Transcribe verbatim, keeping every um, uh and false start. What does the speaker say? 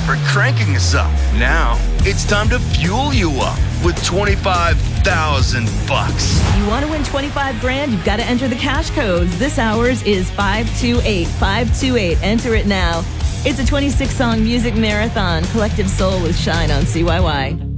for cranking us up. Now, it's time to fuel you up with twenty-five thousand bucks. You want to win twenty-five grand? You've got to enter the cash codes. This hour's is five two eight five two eight. Enter it now. It's a twenty-six song music marathon. Collective Soul with Shine on C Y Y.